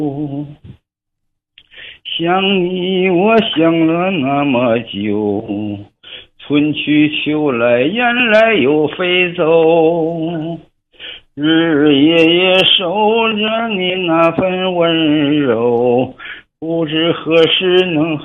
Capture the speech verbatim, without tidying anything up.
想你我想了那么久，春去秋来雁来又飞走，日日夜夜守着你那份温柔，不知何时能